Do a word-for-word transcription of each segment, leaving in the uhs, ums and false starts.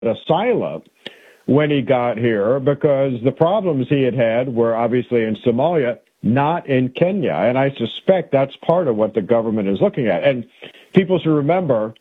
asylum when he got here because the problems he had had were obviously in Somalia, not in Kenya. And I suspect that's part of what the government is looking at. And people should remember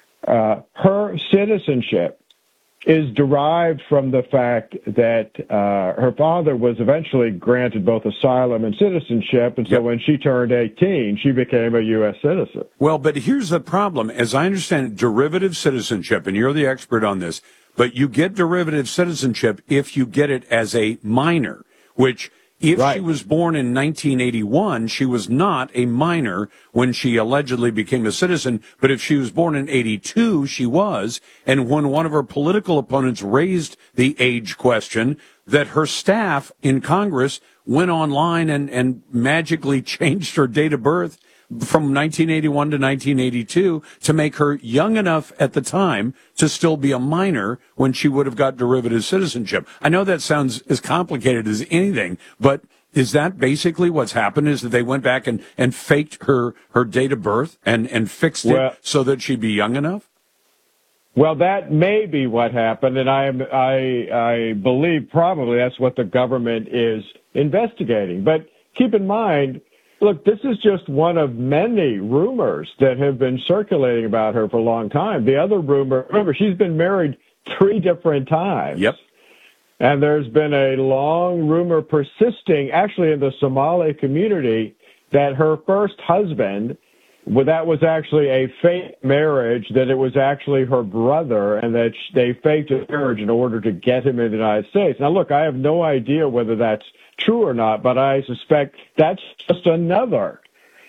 uh, her citizenship is derived from the fact that uh, her father was eventually granted both asylum and citizenship, and so yep. when she turned eighteen, she became a U S citizen. Well, but here's the problem. As I understand it, derivative citizenship, and you're the expert on this, but you get derivative citizenship if you get it as a minor, which if right. she was born in nineteen eighty-one, she was not a minor when she allegedly became a citizen. But if she was born in eighty-two, she was. And when one of her political opponents raised the age question, that her staff in Congress went online and, and magically changed her date of birth from nineteen eighty-one to nineteen eighty-two to make her young enough at the time to still be a minor when she would have got derivative citizenship. I know that sounds as complicated as anything, but is that basically what's happened, is that they went back and, and faked her, her date of birth and, and fixed it well, so that she'd be young enough? Well, that may be what happened, and I, I, I believe probably that's what the government is investigating. But keep in mind, look, this is just one of many rumors that have been circulating about her for a long time. The other rumor, remember, she's been married three different times. Yep. And there's been a long rumor persisting, actually in the Somali community, that her first husband, well, that was actually a fake marriage, that it was actually her brother, and that they faked a marriage in order to get him in the United States. Now, look, I have no idea whether that's true or not, but I suspect that's just another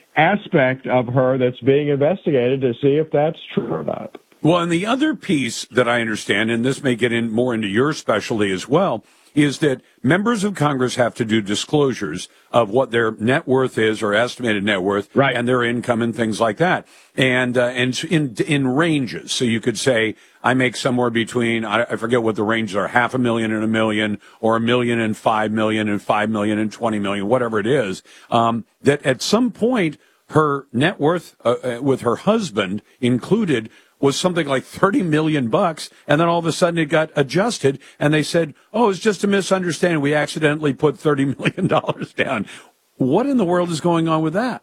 aspect of her that's being investigated to see if that's true or not. Well, and the other piece that I understand, and this may get in more into your specialty as well, is that members of Congress have to do disclosures of what their net worth is, or estimated net worth, right. and their income and things like that, and uh, and in in ranges. So you could say, I make somewhere between, I, I forget what the ranges are, half a million and a million, or a million and five million, and five million and twenty million, whatever it is. Um, that at some point her net worth uh, uh, with her husband included was something like thirty million bucks, and then all of a sudden it got adjusted, and they said, oh, it's just a misunderstanding. We accidentally put thirty million dollars down. What in the world is going on with that?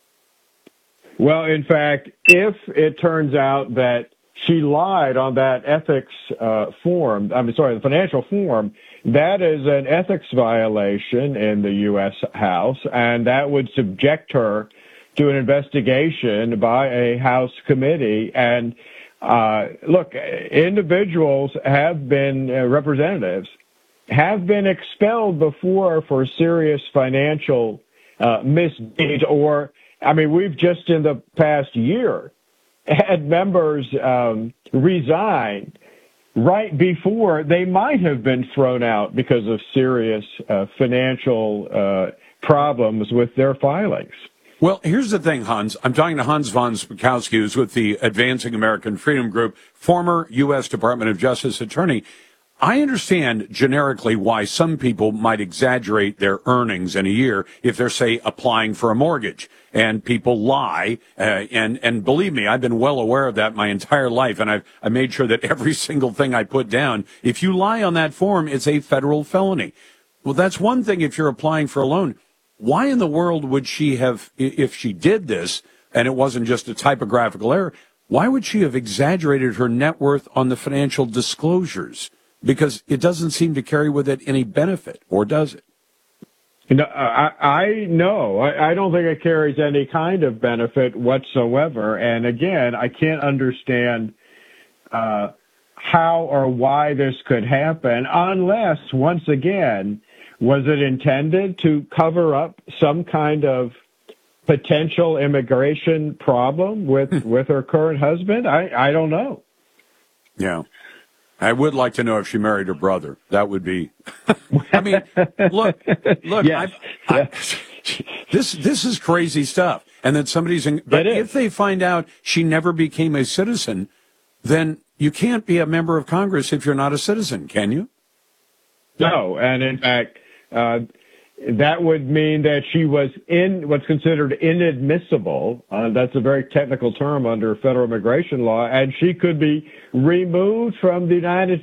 Well, in fact, if it turns out that she lied on that ethics uh, form, I'm sorry, the financial form, that is an ethics violation in the U S House, and that would subject her to an investigation by a House committee. And uh, look, individuals have been, uh, representatives, have been expelled before for serious financial uh, misdeeds, or, I mean, we've just in the past year had members um, resign right before they might have been thrown out because of serious uh, financial uh, problems with their filings. Well, here's the thing, Hans. I'm talking to Hans von Spakovsky, who's with the Advancing American Freedom Group, former U S Department of Justice attorney. I understand generically why some people might exaggerate their earnings in a year if they're, say, applying for a mortgage, and people lie. Uh, and, and believe me, I've been well aware of that my entire life, and I've I made sure that every single thing I put down, if you lie on that form, it's a federal felony. Well, that's one thing if you're applying for a loan. Why in the world would she have, if she did this, and it wasn't just a typographical error, why would she have exaggerated her net worth on the financial disclosures? Because it doesn't seem to carry with it any benefit, or does it? No, I, I no, I, I don't think it carries any kind of benefit whatsoever. And again, I can't understand uh, how or why this could happen unless, once again, was it intended to cover up some kind of potential immigration problem with, with her current husband? I, I don't know. Yeah. I would like to know if she married her brother. That would be, I mean, look, look, yes. I, I, this, this is crazy stuff. And then somebody's, in, but if they find out she never became a citizen, then you can't be a member of Congress if you're not a citizen, can you? No. And in fact, uh, that would mean that she was in what's considered inadmissible. Uh, that's a very technical term under federal immigration law, and she could be removed from the United